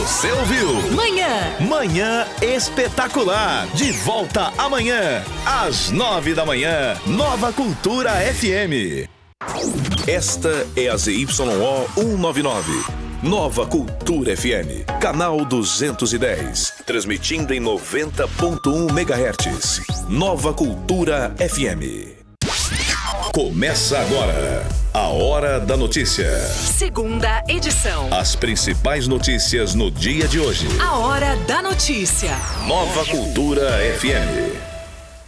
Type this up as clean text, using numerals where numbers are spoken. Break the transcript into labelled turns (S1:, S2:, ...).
S1: Você ouviu? Manhã Espetacular. De volta amanhã, às 9 da manhã. Nova Cultura FM. Esta é a ZYO 199. Nova Cultura FM. Canal 210. Transmitindo em 90.1 MHz. Nova Cultura FM. Começa agora a Hora da Notícia.
S2: Segunda edição.
S1: As principais notícias no dia de hoje.
S2: A Hora da Notícia.
S1: Nova Cultura FM.